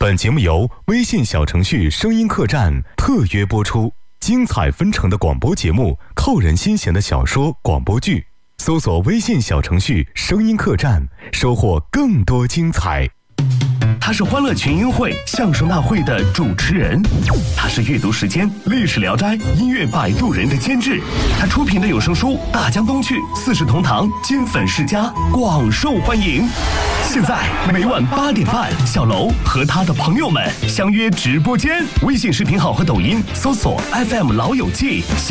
本节目由微信小程序声音客栈特约播出，精彩纷呈的广播节目，扣人心弦的小说广播剧，搜索微信小程序声音客栈，收获更多精彩。 他是欢乐群英会相声大会的主持人，他是阅读时间历史聊斋音乐摆渡人的监制，他出品的有声书《大江东去》四世同堂金粉世家广受欢迎。现在每晚8点半，小楼和他的朋友们相约直播间，微信视频号和抖音搜索 FM 老友记。